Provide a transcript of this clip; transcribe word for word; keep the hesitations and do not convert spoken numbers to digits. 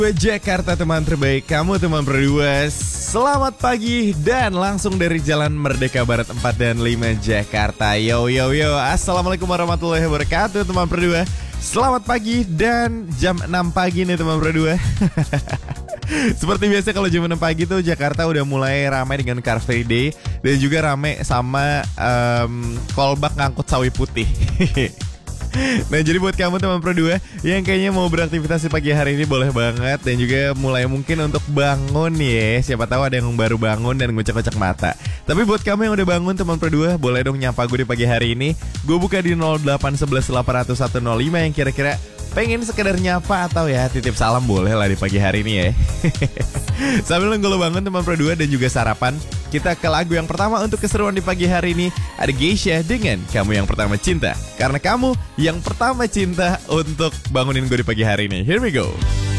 Gue Jakarta, teman terbaik kamu, teman berdua. Selamat pagi dan langsung dari Jalan Merdeka Barat empat dan lima Jakarta. Yo yo yo, assalamualaikum warahmatullahi wabarakatuh, teman berdua. Selamat pagi dan jam enam pagi nih, teman berdua. Seperti biasa kalau jam enam pagi tuh Jakarta udah mulai ramai dengan Car Free Day dan juga ramai sama um, kolbak ngangkut sawi putih. Nah, jadi buat kamu teman Pro dua yang kayaknya mau beraktivitas di pagi hari ini, boleh banget. Dan juga mulai mungkin untuk bangun ya. Siapa tahu ada yang baru bangun dan ngucek-ngucek mata. Tapi buat kamu yang udah bangun teman Pro dua, boleh dong nyapa gue di pagi hari ini. Gue buka di nol delapan satu satu delapan nol satu nol lima yang kira-kira pengen sekedar nyapa atau ya titip salam, boleh lah di pagi hari ini ya. Sambil nunggu lo bangun teman Pro dua dan juga sarapan, kita ke lagu yang pertama untuk keseruan di pagi hari ini. Ada Geisha dengan Kamu Yang Pertama Cinta. Karena kamu yang pertama cinta untuk bangunin gue di pagi hari ini. Here we go.